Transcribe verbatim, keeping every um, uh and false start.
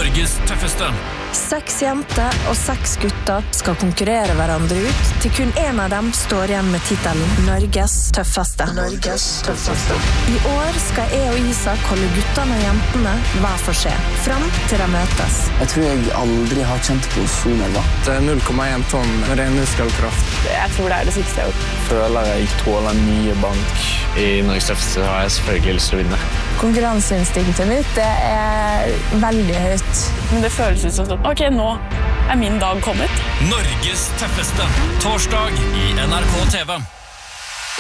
Norges tøffeste. Seks jenter og seks gutter skal konkurrere hverandre ut, til kun en av dem står igjen med titelen Norges tøffeste. Norges tøffeste. I år skal jeg og Isak holde guttene og jentene hver for seg, fram til de møtes. Jeg tror jeg aldri har kjent på sonerva. Det er null komma én tonn ren muskelkraft. Jeg tror det er det siste jeg har gjort. Føler jeg tåler mye bank. I Norges tøffeste har jeg selvfølgelig lyst til å vinne. Konkurranseinstinktet mitt det er veldig høyt. Men det føles ut som sånn, ok, nå er min dag kommet. Norges tøffeste. Torsdag i N R K T V.